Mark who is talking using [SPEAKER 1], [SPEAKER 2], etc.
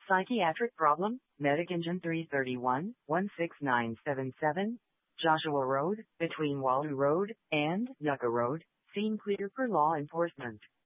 [SPEAKER 1] Psychiatric problem, Medic Engine 331, 16977, Joshua Road, between Walu Road and Yucca Road, scene clear for law enforcement.